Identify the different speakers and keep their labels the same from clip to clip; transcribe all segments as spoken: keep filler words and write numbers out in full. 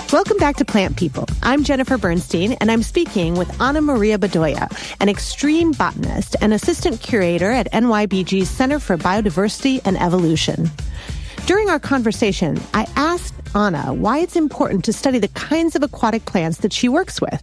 Speaker 1: Welcome back to Plant People. I'm Jennifer Bernstein, and I'm speaking with Ana Maria Bedoya, an extreme botanist and assistant curator at N Y B G's Center for Biodiversity and Evolution. During our conversation, I asked Ana why it's important to study the kinds of aquatic plants that she works with.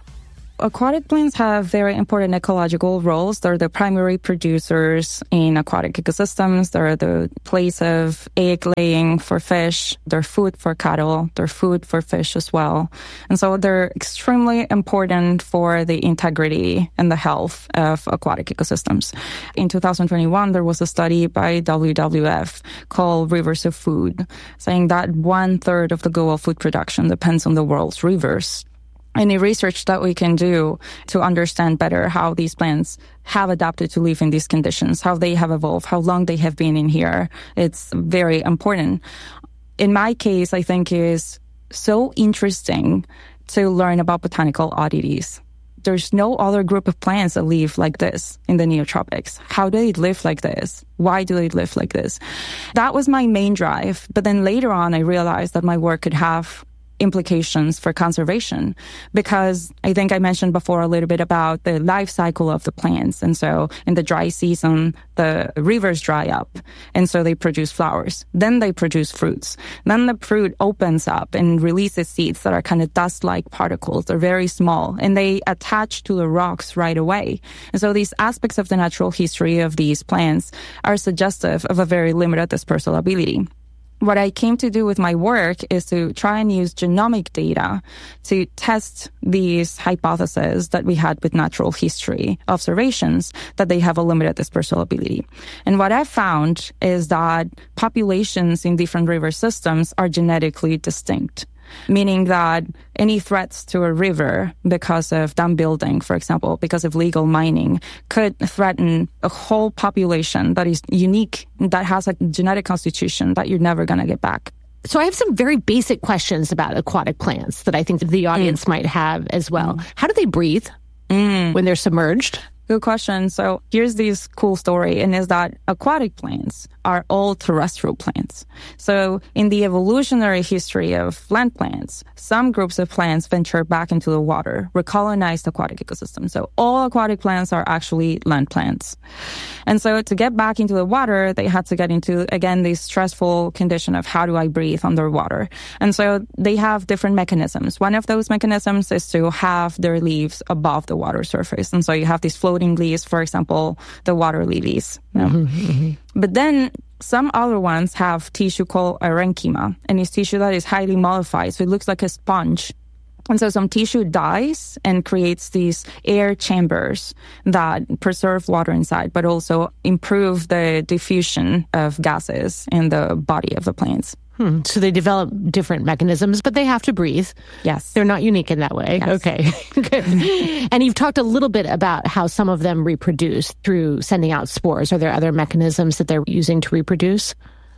Speaker 2: Aquatic plants have very important ecological roles. They're the primary producers in aquatic ecosystems. They're the place of egg laying for fish. They're food for cattle. They're food for fish as well. And so they're extremely important for the integrity and the health of aquatic ecosystems. In two thousand twenty-one, there was a study by W W F called Rivers of Food, saying that one third of the global food production depends on the world's rivers. Any research that we can do to understand better how these plants have adapted to live in these conditions, how they have evolved, how long they have been in here, it's very important. In my case, I think it is so interesting to learn about botanical oddities. There's no other group of plants that live like this in the neotropics. How do they live like this? Why do they live like this? That was my main drive. But then later on, I realized that my work could have implications for conservation, because I think I mentioned before a little bit about the life cycle of the plants. And so in the dry season, the rivers dry up, and so they produce flowers. Then they produce fruits. Then the fruit opens up and releases seeds that are kind of dust-like particles. They're very small, and they attach to the rocks right away. And so these aspects of the natural history of these plants are suggestive of a very limited dispersal ability. What I came to do with my work is to try and use genomic data to test these hypotheses that we had with natural history observations, that they have a limited dispersal ability. And what I found is that populations in different river systems are genetically distinct, meaning that any threats to a river because of dam building, for example, because of legal mining, could threaten a whole population that is unique, that has a genetic constitution that you're never going to get back.
Speaker 1: So I have some very basic questions about aquatic plants that I think the audience mm. might have as well. Mm. How do they breathe mm. when they're submerged?
Speaker 2: Good question. So here's this cool story, and is that aquatic plants are all terrestrial plants. So in the evolutionary history of land plants, some groups of plants venture back into the water, recolonized aquatic ecosystems. So all aquatic plants are actually land plants. And so to get back into the water, they had to get into, again, this stressful condition of how do I breathe underwater? And so they have different mechanisms. One of those mechanisms is to have their leaves above the water surface. And so you have these floating leaves, for example, the water lilies. You know? mm-hmm, mm-hmm. But then some other ones have tissue called parenchyma, and it's tissue that is highly modified, so it looks like a sponge. And so some tissue dies and creates these air chambers that preserve water inside, but also improve the diffusion of gases in the body of the plants.
Speaker 1: Hmm. So they develop different mechanisms, but they have to breathe.
Speaker 2: Yes.
Speaker 1: They're not unique in that way.
Speaker 2: Yes.
Speaker 1: Okay. Good. And you've talked a little bit about how some of them reproduce through sending out spores. Are there other mechanisms that they're using to reproduce?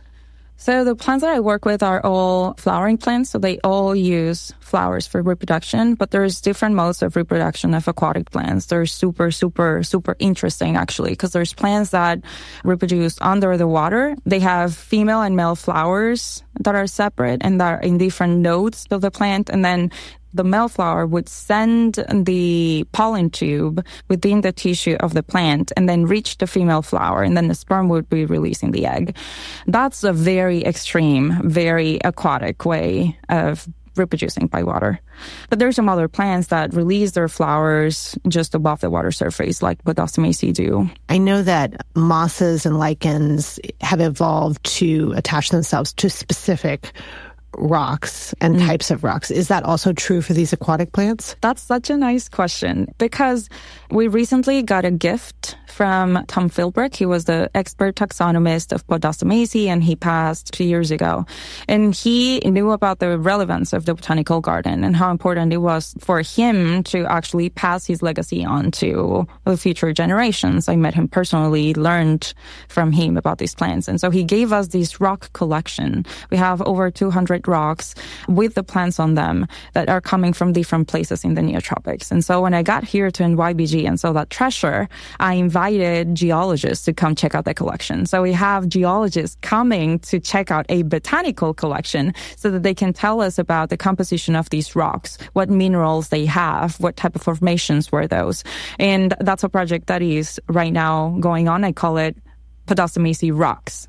Speaker 2: So the plants that I work with are all flowering plants, so they all use flowers for reproduction, but there's different modes of reproduction of aquatic plants. They're super, super, super interesting, actually, because there's plants that reproduce under the water. They have female and male flowers that are separate and that are in different nodes of the plant, and then the male flower would send the pollen tube within the tissue of the plant and then reach the female flower, and then the sperm would be releasing the egg. That's a very extreme, very aquatic way of reproducing by water. But there's some other plants that release their flowers just above the water surface, like Podostomacea do.
Speaker 1: I know that mosses and lichens have evolved to attach themselves to specific rocks and mm. types of rocks. Is that also true for these aquatic plants?
Speaker 2: That's such a nice question, because we recently got a gift from Tom Philbrick. He was the expert taxonomist of Podostomacea, and he passed two years ago. And he knew about the relevance of the botanical garden and how important it was for him to actually pass his legacy on to the future generations. I met him personally, learned from him about these plants. And so he gave us this rock collection. We have over two hundred meteorite rocks with the plants on them that are coming from different places in the neotropics. And so when I got here to N Y B G and saw that treasure, I invited geologists to come check out the collection. So we have geologists coming to check out a botanical collection so that they can tell us about the composition of these rocks, what minerals they have, what type of formations were those. And that's a project that is right now going on. I call it Podostomisi Rocks.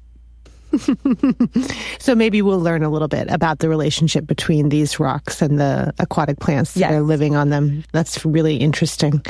Speaker 1: So maybe we'll learn a little bit about the relationship between these rocks and the aquatic plants that
Speaker 2: yes.
Speaker 1: are living on them. That's really interesting.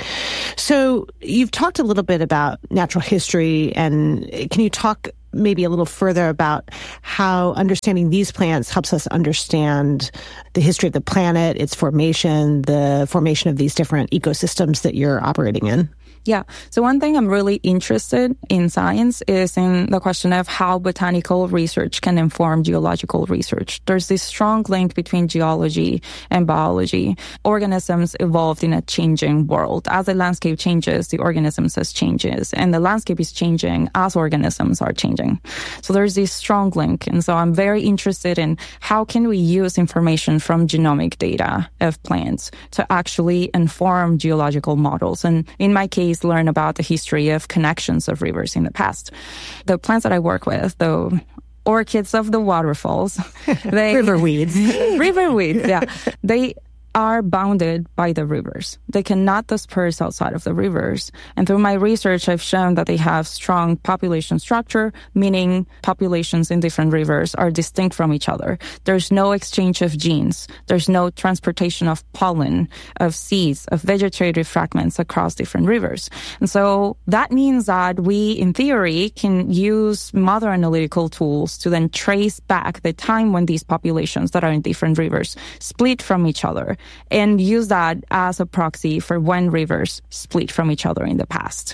Speaker 1: So you've talked a little bit about natural history, and can you talk maybe a little further about how understanding these plants helps us understand the history of the planet, its formation, the formation of these different ecosystems that you're operating in?
Speaker 2: Yeah. So one thing I'm really interested in science is in the question of how botanical research can inform geological research. There's this strong link between geology and biology. Organisms evolved in a changing world. As the landscape changes, the organisms has changes, and the landscape is changing as organisms are changing. So there's this strong link. And so I'm very interested in how can we use information from genomic data of plants to actually inform geological models. And in my case, learn about the history of connections of rivers in the past. The plants that I work with, the orchids of the waterfalls, they
Speaker 1: river weeds,
Speaker 2: river weeds, yeah, they are bounded by the rivers. They cannot disperse outside of the rivers. And through my research, I've shown that they have strong population structure, meaning populations in different rivers are distinct from each other. There's no exchange of genes. There's no transportation of pollen, of seeds, of vegetative fragments across different rivers. And so that means that we, in theory, can use modern analytical tools to then trace back the time when these populations that are in different rivers split from each other, and use that as a proxy for when rivers split from each other in the past.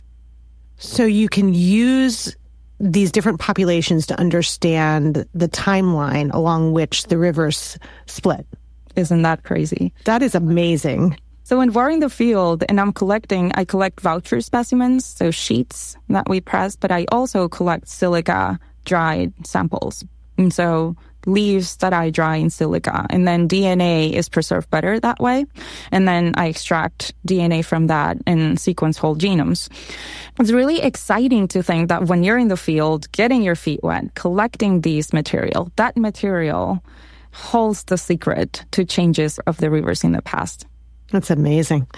Speaker 1: So you can use these different populations to understand the timeline along which the rivers split.
Speaker 2: Isn't that crazy?
Speaker 1: That is amazing.
Speaker 2: So when we're in the field and I'm collecting, I collect voucher specimens, so sheets that we press, but I also collect silica dried samples. And so leaves that I dry in silica, and then D N A is preserved better that way. And then I extract D N A from that and sequence whole genomes. It's really exciting to think that when you're in the field, getting your feet wet, collecting these material, that material holds the secret to changes of the rivers in the past.
Speaker 1: That's amazing.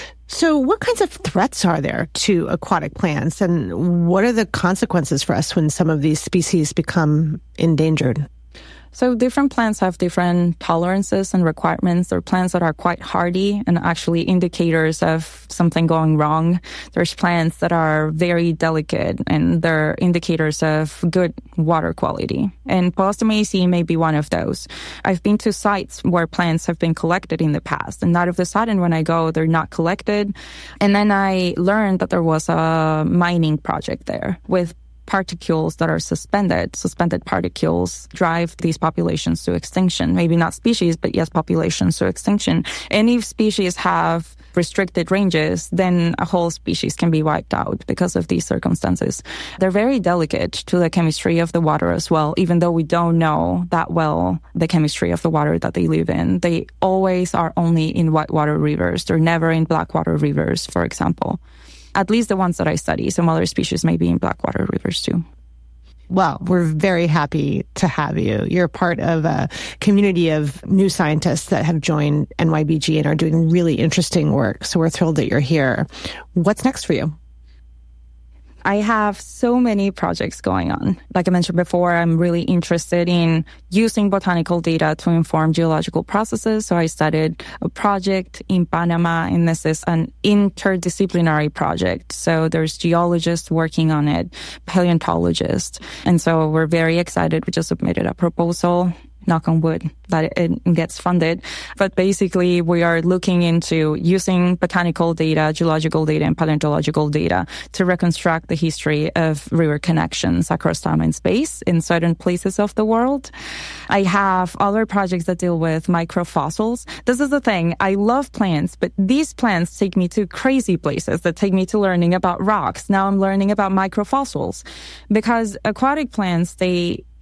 Speaker 1: So what kinds of threats are there to aquatic plants, and what are the consequences for us when some of these species become endangered?
Speaker 2: So different plants have different tolerances and requirements. There are plants that are quite hardy and actually indicators of something going wrong. There's plants that are very delicate and they're indicators of good water quality. And Podostomisi may be one of those. I've been to sites where plants have been collected in the past, and out of the sudden when I go, they're not collected. And then I learned that there was a mining project there with particles that are suspended. Suspended particles drive these populations to extinction. Maybe not species, but yes, populations to extinction. And if species have restricted ranges, then a whole species can be wiped out because of these circumstances. They're very delicate to the chemistry of the water as well, even though we don't know that well the chemistry of the water that they live in. They always are only in whitewater rivers. They're never in blackwater rivers, for example. At least the ones that I study. Some other species may be in blackwater rivers too.
Speaker 1: Well, we're very happy to have you. You're part of a community of new scientists that have joined N Y B G and are doing really interesting work. So we're thrilled that you're here. What's next for you?
Speaker 2: I have so many projects going on. Like I mentioned before, I'm really interested in using botanical data to inform geological processes. So I started a project in Panama, and this is an interdisciplinary project. So there's geologists working on it, paleontologists. And so we're very excited. We just submitted a proposal, knock on wood, that it gets funded. But basically, we are looking into using botanical data, geological data, and paleontological data to reconstruct the history of river connections across time and space in certain places of the world. I have other projects that deal with microfossils. This is the thing. I love plants, but these plants take me to crazy places that take me to learning about rocks. Now I'm learning about microfossils because aquatic plants, they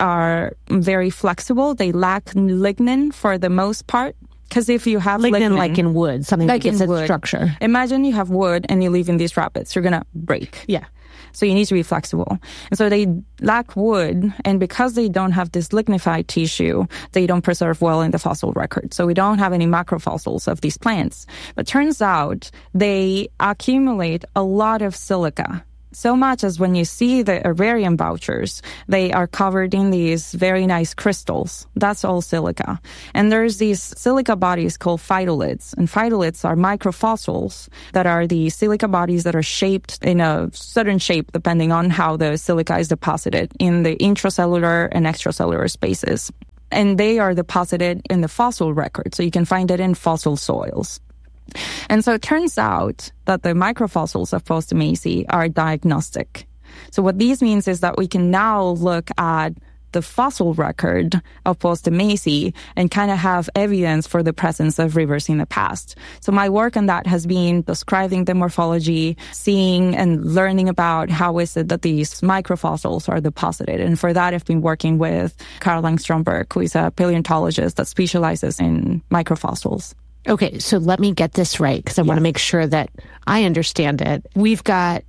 Speaker 2: are very flexible. They lack lignin for the most part. Because if you have
Speaker 1: lignin,
Speaker 2: lignin,
Speaker 1: like in wood, something
Speaker 2: like
Speaker 1: that gets
Speaker 2: in
Speaker 1: its
Speaker 2: wood.
Speaker 1: structure.
Speaker 2: Imagine you have wood and you live in these rapids. You're going to break.
Speaker 1: Yeah.
Speaker 2: So you need to be flexible. And so they lack wood, and because they don't have this lignified tissue, they don't preserve well in the fossil record. So we don't have any macrofossils of these plants. But turns out they accumulate a lot of silica. So much as when you see the herbarium vouchers, they are covered in these very nice crystals. That's all silica. And there's these silica bodies called phytoliths. And phytoliths are microfossils that are the silica bodies that are shaped in a certain shape depending on how the silica is deposited in the intracellular and extracellular spaces. And they are deposited in the fossil record. So you can find it in fossil soils. And so it turns out that the microfossils of Postamacea are diagnostic. So what this means is that we can now look at the fossil record of Postamacea and kind of have evidence for the presence of rivers in the past. So my work on that has been describing the morphology, seeing and learning about how is it that these microfossils are deposited. And for that, I've been working with Caroline Stromberg, who is a paleontologist that specializes in microfossils.
Speaker 1: Okay, so let me get this right, because I yes. want to make sure that I understand it. We've got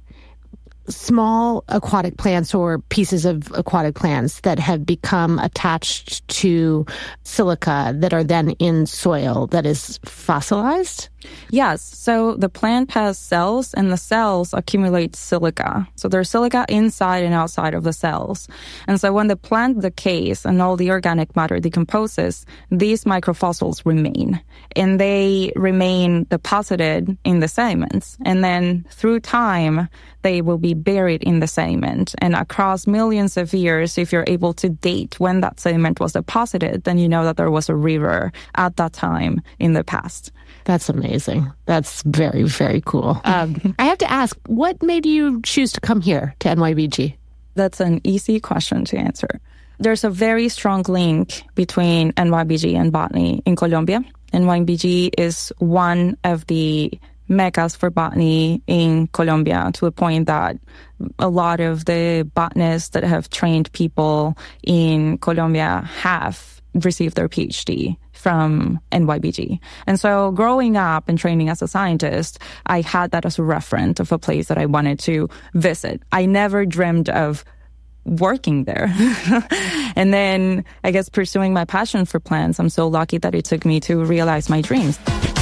Speaker 1: small aquatic plants or pieces of aquatic plants that have become attached to silica that are then in soil that is fossilized?
Speaker 2: Yes. So the plant has cells, and the cells accumulate silica. So there's silica inside and outside of the cells. And so when the plant decays and all the organic matter decomposes, these microfossils remain. And they remain deposited in the sediments. And then through time, they will be buried in the sediment. And across millions of years, if you're able to date when that sediment was deposited, then you know that there was a river at that time in the past.
Speaker 1: That's amazing. That's very, very cool. Um, I have to ask, what made you choose to come here to N Y B G?
Speaker 2: That's an easy question to answer. There's a very strong link between N Y B G and botany in Colombia. N Y B G is one of the meccas for botany in Colombia, to the point that a lot of the botanists that have trained people in Colombia have received their PhD from N Y B G. And so growing up and training as a scientist, I had that as a reference of a place that I wanted to visit. I never dreamed of working there. And then I guess pursuing my passion for plants, I'm so lucky that it took me to realize my dreams.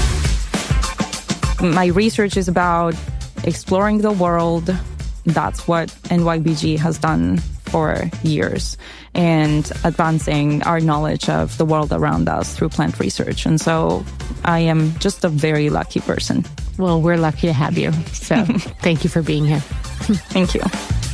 Speaker 2: My research is about exploring the world. That's what N Y B G has done for years, and advancing our knowledge of the world around us through plant research. And so I am just a very lucky person.
Speaker 1: Well, we're lucky to have you. So thank you for being here.
Speaker 2: Thank you.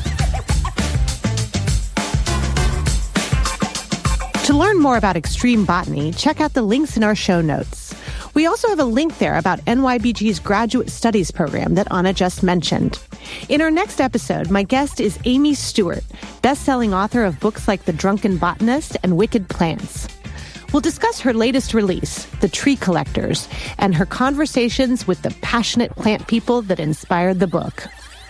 Speaker 1: To learn more about extreme botany, check out the links in our show notes. We also have a link there about N Y B G's graduate studies program that Anna just mentioned. In our next episode, my guest is Amy Stewart, best-selling author of books like The Drunken Botanist and Wicked Plants. We'll discuss her latest release, The Tree Collectors, and her conversations with the passionate plant people that inspired the book.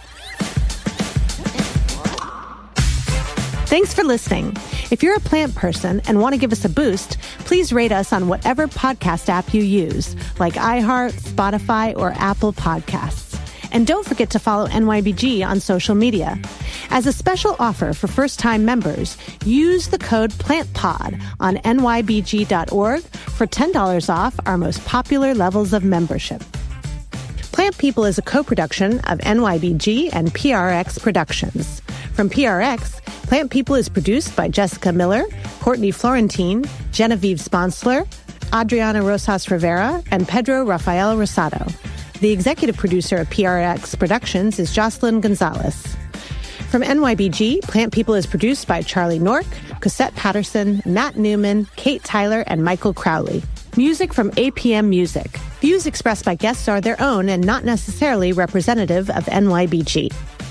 Speaker 1: Thanks for listening. If you're a plant person and want to give us a boost, please rate us on whatever podcast app you use, like iHeart, Spotify, or Apple Podcasts. And don't forget to follow N Y B G on social media. As a special offer for first-time members, use the code PLANTPOD on N Y B G dot org for ten dollars off our most popular levels of membership. Plant People is a co-production of N Y B G and P R X Productions. From P R X, Plant People is produced by Jessica Miller, Courtney Florentine, Genevieve Sponsler, Adriana Rosas Rivera, and Pedro Rafael Rosado. The executive producer of P R X Productions is Jocelyn Gonzalez. From N Y B G, Plant People is produced by Charlie Nork, Cosette Patterson, Matt Newman, Kate Tyler, and Michael Crowley. Music from A P M Music. Views expressed by guests are their own and not necessarily representative of N Y B G.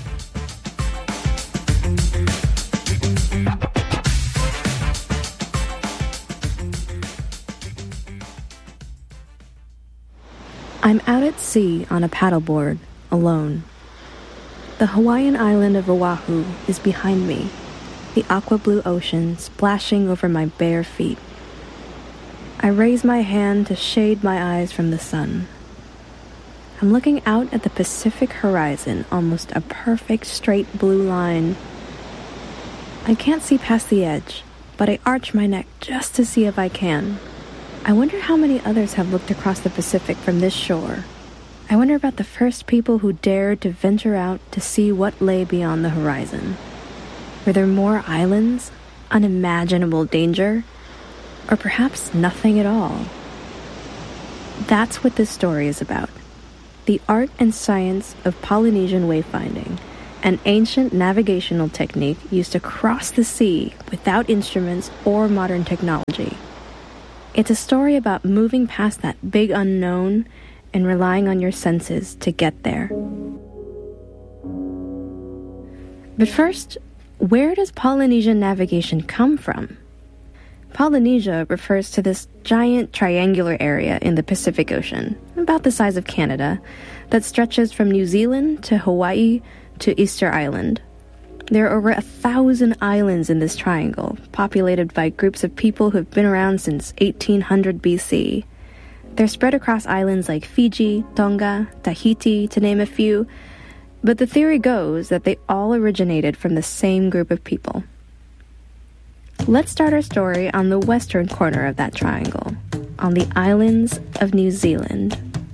Speaker 3: I'm out at sea on a paddleboard, alone. The Hawaiian island of Oahu is behind me, the aqua blue ocean splashing over my bare feet. I raise my hand to shade my eyes from the sun. I'm looking out at the Pacific horizon, almost a perfect straight blue line. I can't see past the edge, but I arch my neck just to see if I can. I wonder how many others have looked across the Pacific from this shore. I wonder about the first people who dared to venture out to see what lay beyond the horizon. Were there more islands, unimaginable danger, or perhaps nothing at all? That's what this story is about. The art and science of Polynesian wayfinding, an ancient navigational technique used to cross the sea without instruments or modern technology. It's a story about moving past that big unknown and relying on your senses to get there. But first, where does Polynesian navigation come from? Polynesia refers to this giant triangular area in the Pacific Ocean, about the size of Canada, that stretches from New Zealand to Hawaii to Easter Island. There are over a thousand islands in this triangle, populated by groups of people who have been around since eighteen hundred B C. They're spread across islands like Fiji, Tonga, Tahiti, to name a few, but the theory goes that they all originated from the same group of people. Let's start our story on the western corner of that triangle, on the islands of New Zealand.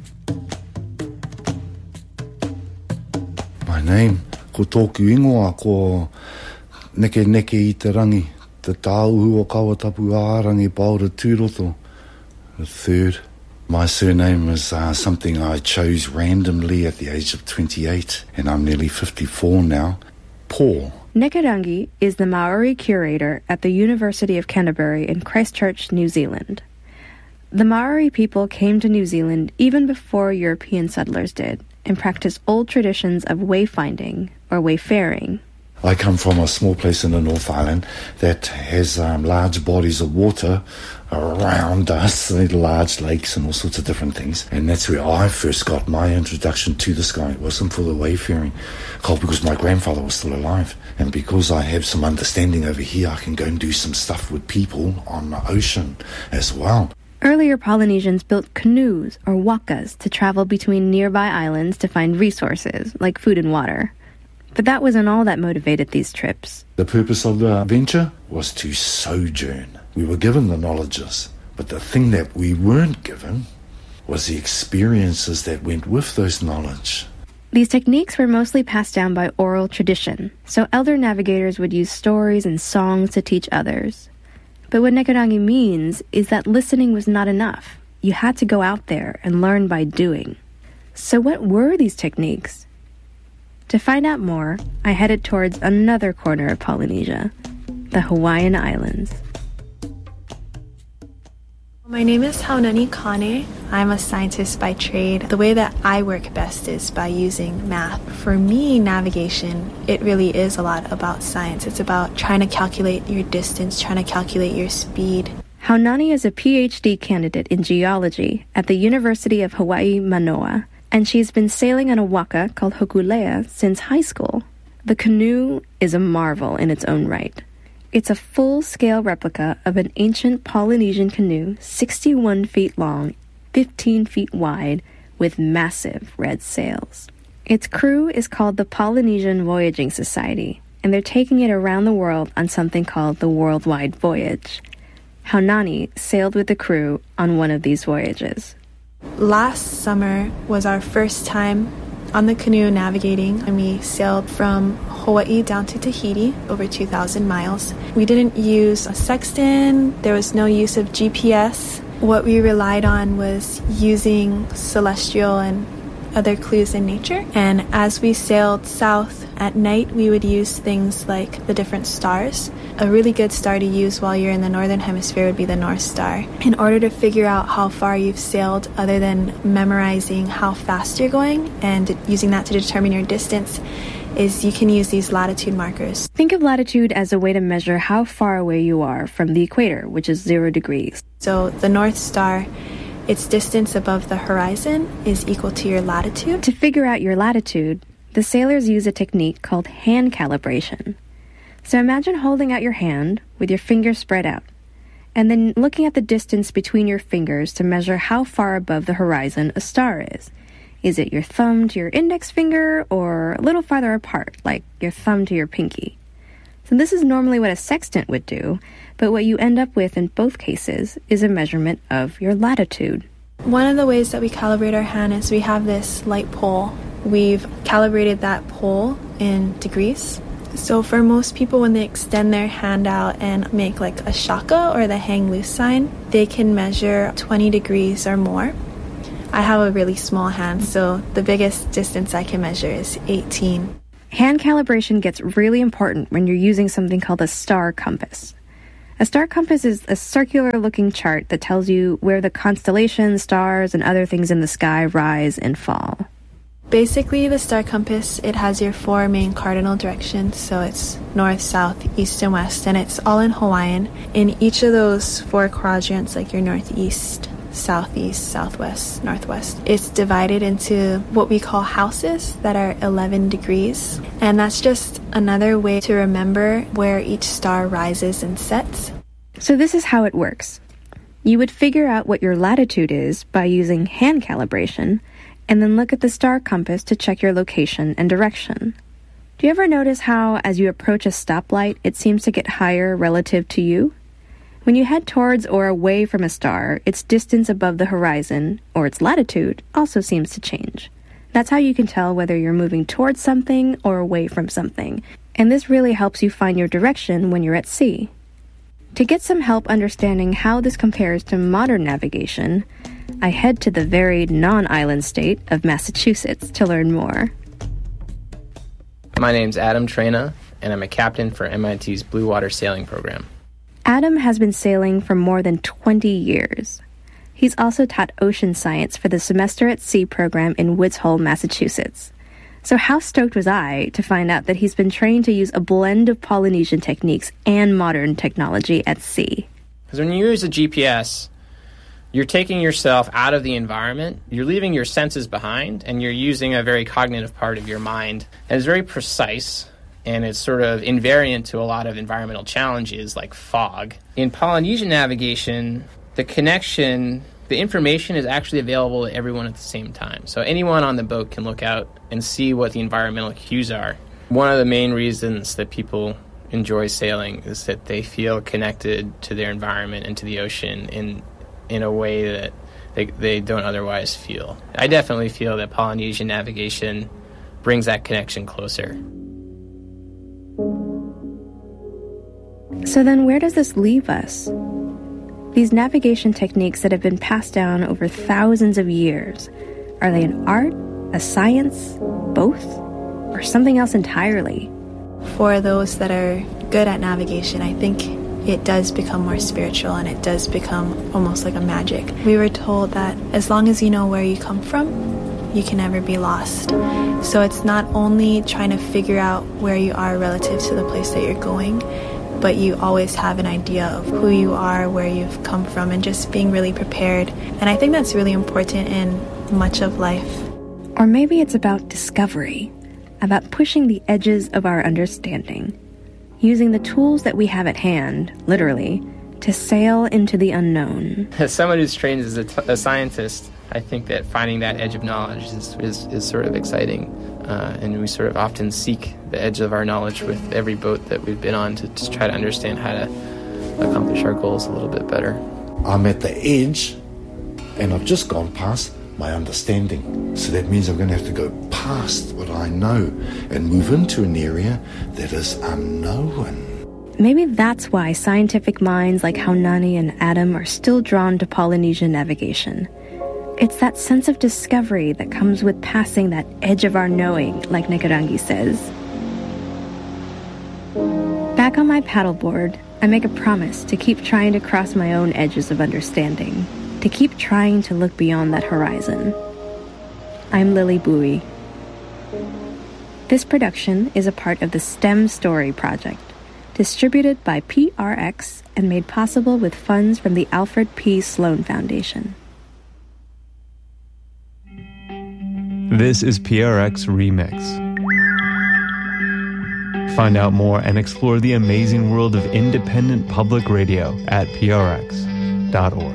Speaker 4: My name, ko tōku ingoa, ko neke neke i te rangi, te tāuhu o Kawatapu ārangi Paora Tūroto. The third. My surname is uh, something I chose randomly at the age of twenty-eight, and I'm nearly fifty-four now. Paul.
Speaker 3: Nekarangi is the Maori curator at the University of Canterbury in Christchurch, New Zealand. The Maori people came to New Zealand even before European settlers did and practiced old traditions of wayfinding or wayfaring.
Speaker 4: I come from a small place in the North Island that has um, large bodies of water around us, large lakes and all sorts of different things. And that's where I first got my introduction to the sky. It wasn't for the wayfaring, because my grandfather was still alive. And because I have some understanding over here, I can go and do some stuff with people on the ocean as well.
Speaker 3: Earlier Polynesians built canoes or wakas to travel between nearby islands to find resources like food and water. But that wasn't all that motivated these trips.
Speaker 4: The purpose of the venture was to sojourn. We were given the knowledges, but the thing that we weren't given was the experiences that went with those knowledge.
Speaker 3: These techniques were mostly passed down by oral tradition, so elder navigators would use stories and songs to teach others. But what Nekarangi means is that listening was not enough. You had to go out there and learn by doing. So what were these techniques? To find out more, I headed towards another corner of Polynesia, the Hawaiian Islands.
Speaker 5: My name is Haunani Kane. I'm a scientist by trade. The way that I work best is by using math. For me, navigation, it really is a lot about science. It's about trying to calculate your distance, trying to calculate your speed.
Speaker 3: Haunani is a P H D candidate in geology at the University of Hawaii, Manoa, and she's been sailing on a waka called Hokulea since high school. The canoe is a marvel in its own right. It's a full-scale replica of an ancient Polynesian canoe, sixty-one feet long, fifteen feet wide, with massive red sails. Its crew is called the Polynesian Voyaging Society, and they're taking it around the world on something called the Worldwide Voyage. Haunani sailed with the crew on one of these voyages.
Speaker 5: Last summer was our first time on the canoe navigating, and we sailed from Hawaii down to Tahiti, over two thousand miles. We didn't use a sextant, there was no use of G P S. What we relied on was using celestial and other clues in nature. And as we sailed south at night, we would use things like the different stars. A really good star to use while you're in the northern hemisphere would be the North Star. In order to figure out how far you've sailed, other than memorizing how fast you're going and using that to determine your distance, is you can use these latitude markers.
Speaker 3: Think of latitude as a way to measure how far away you are from the equator, which is zero degrees.
Speaker 5: So the North Star, its distance above the horizon is equal to your latitude.
Speaker 3: To figure out your latitude, the sailors use a technique called hand calibration. So imagine holding out your hand with your fingers spread out, and then looking at the distance between your fingers to measure how far above the horizon a star is. Is it your thumb to your index finger, or a little farther apart, like your thumb to your pinky? So this is normally what a sextant would do, but what you end up with in both cases is a measurement of your latitude.
Speaker 5: One of the ways that we calibrate our hand is we have this light pole. We've calibrated that pole in degrees. So for most people, when they extend their hand out and make like a shaka or the hang loose sign, they can measure twenty degrees or more. I have a really small hand, so the biggest distance I can measure is eighteen.
Speaker 3: Hand calibration gets really important when you're using something called a star compass. A star compass is a circular-looking chart that tells you where the constellations, stars, and other things in the sky rise and fall.
Speaker 5: Basically, the star compass, it has your four main cardinal directions, so it's north, south, east, and west, and it's all in Hawaiian. In each of those four quadrants, like your northeast, southeast, southwest, northwest, it's divided into what we call houses that are eleven degrees, and that's just another way to remember where each star rises and sets.
Speaker 3: So this is how it works. You would figure out what your latitude is by using hand calibration, and then look at the star compass to check your location and direction. Do you ever notice how, as you approach a stoplight, it seems to get higher relative to you? When you head towards or away from a star, its distance above the horizon, or its latitude, also seems to change. That's how you can tell whether you're moving towards something or away from something, and this really helps you find your direction when you're at sea. To get some help understanding how this compares to modern navigation, I head to the very non-island state of Massachusetts to learn more.
Speaker 6: My name's Adam Trena, and I'm a captain for M I T's Blue Water Sailing Program.
Speaker 3: Adam has been sailing for more than twenty years. He's also taught ocean science for the Semester at Sea program in Woods Hole, Massachusetts. So how stoked was I to find out that he's been trained to use a blend of Polynesian techniques and modern technology at sea.
Speaker 6: Because when you use a G P S, you're taking yourself out of the environment, you're leaving your senses behind, and you're using a very cognitive part of your mind. And it's very precise, and it's sort of invariant to a lot of environmental challenges like fog. In Polynesian navigation, the connection, the information is actually available to everyone at the same time. So anyone on the boat can look out and see what the environmental cues are. One of the main reasons that people enjoy sailing is that they feel connected to their environment and to the ocean in in a way that they, they don't otherwise feel. I definitely feel that Polynesian navigation brings that connection closer.
Speaker 3: So then where does this leave us? These navigation techniques that have been passed down over thousands of years, are they an art, a science, both, or something else entirely?
Speaker 5: For those that are good at navigation, I think it does become more spiritual and it does become almost like a magic. We were told that as long as you know where you come from, you can never be lost. So it's not only trying to figure out where you are relative to the place that you're going, but you always have an idea of who you are, where you've come from, and just being really prepared. And I think that's really important in much of life.
Speaker 3: Or maybe it's about discovery, about pushing the edges of our understanding, using the tools that we have at hand, literally, to sail into the unknown.
Speaker 6: As someone who's trained as a, t- a scientist, I think that finding that edge of knowledge is, is, is sort of exciting. Uh, and we sort of often seek the edge of our knowledge with every boat that we've been on to just try to understand how to accomplish our goals a little bit better.
Speaker 4: I'm at the edge, and I've just gone past my understanding. So that means I'm going to have to go past what I know and move into an area that is unknown.
Speaker 3: Maybe that's why scientific minds like Haunani and Adam are still drawn to Polynesian navigation. It's that sense of discovery that comes with passing that edge of our knowing, like Nikarangi says. Back on my paddleboard, I make a promise to keep trying to cross my own edges of understanding, to keep trying to look beyond that horizon. I'm Lily Bowie. This production is a part of the STEM Story Project, distributed by P R X and made possible with funds from the Alfred P. Sloan Foundation.
Speaker 7: This is P R X Remix. Find out more and explore the amazing world of independent public radio at P R X dot org.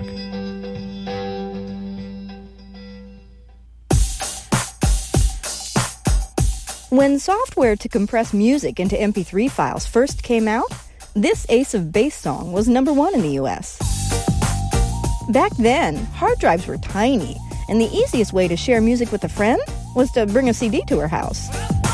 Speaker 8: When software to compress music into M P three files first came out, this Ace of Base song was number one in the U S. Back then, hard drives were tiny, and the easiest way to share music with a friend was to bring a C D to her house.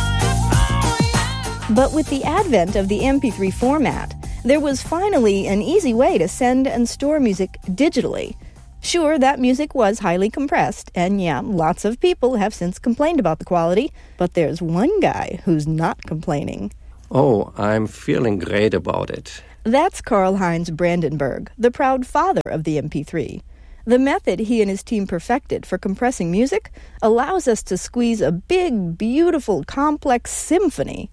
Speaker 8: But with the advent of the M P three format, there was finally an easy way to send and store music digitally. Sure, that music was highly compressed, and yeah, lots of people have since complained about the quality, but there's one guy who's not complaining.
Speaker 9: Oh, I'm feeling great about it.
Speaker 8: That's Karl-Heinz Brandenburg, the proud father of the M P three. The method he and his team perfected for compressing music allows us to squeeze a big, beautiful, complex symphony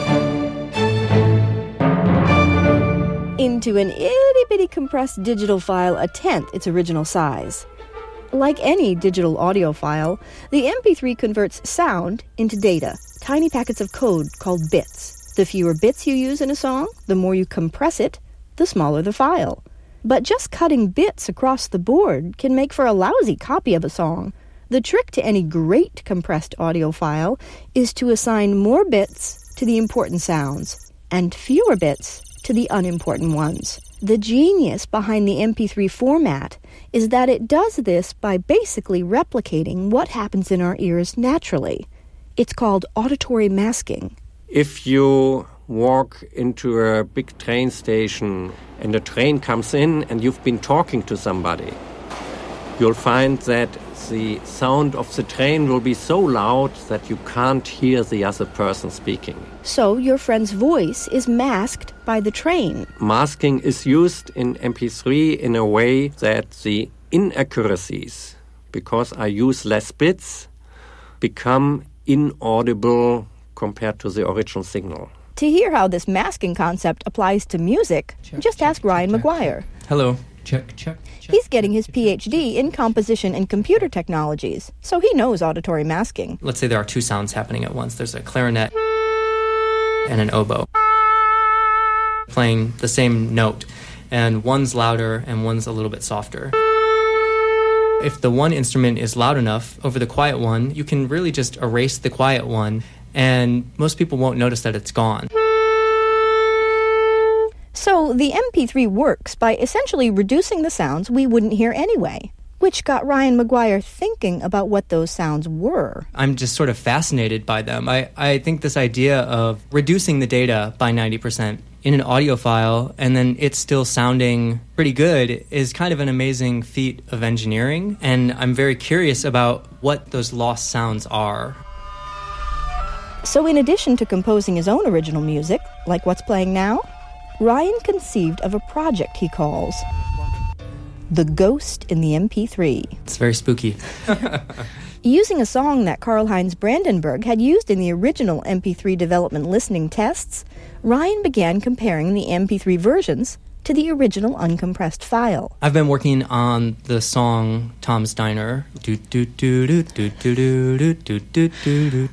Speaker 8: into an itty-bitty compressed digital file a tenth its original size. Like any digital audio file, the M P three converts sound into data, tiny packets of code called bits. The fewer bits you use in a song, the more you compress it, the smaller the file. But just cutting bits across the board can make for a lousy copy of a song. The trick to any great compressed audio file is to assign more bits to the important sounds and fewer bits to the unimportant ones. The genius behind the M P three format is that it does this by basically replicating what happens in our ears naturally. It's called auditory masking.
Speaker 9: If you walk into a big train station and a train comes in and you've been talking to somebody, you'll find that the sound of the train will be so loud that you can't hear the other person speaking.
Speaker 8: So your friend's voice is masked by the train.
Speaker 9: Masking is used in M P three in a way that the inaccuracies, because I use less bits, become inaudible compared to the original signal.
Speaker 8: To hear how this masking concept applies to music,
Speaker 10: check,
Speaker 8: just
Speaker 10: check,
Speaker 8: ask Ryan
Speaker 10: check,
Speaker 8: McGuire.
Speaker 10: Check. Hello. Check, check, check.
Speaker 8: He's getting his P H D in composition and computer technologies, so he knows auditory masking.
Speaker 10: Let's say there are two sounds happening at once. There's a clarinet and an oboe playing the same note, and one's louder and one's a little bit softer. If the one instrument is loud enough over the quiet one, you can really just erase the quiet one, and most people won't notice that it's gone.
Speaker 8: So the M P three works by essentially reducing the sounds we wouldn't hear anyway, which got Ryan McGuire thinking about what those sounds were.
Speaker 10: I'm just sort of fascinated by them. I, I think this idea of reducing the data by ninety percent in an audio file and then it's still sounding pretty good is kind of an amazing feat of engineering, and I'm very curious about what those lost sounds are.
Speaker 8: So in addition to composing his own original music, like what's playing now, Ryan conceived of a project he calls The Ghost in the M P three.
Speaker 10: It's very spooky.
Speaker 8: Using a song that Karl-Heinz Brandenburg had used in the original M P three development listening tests, Ryan began comparing the M P three versions to the original uncompressed file.
Speaker 10: I've been working on the song Tom's Diner. Do do do do do do do do do do do.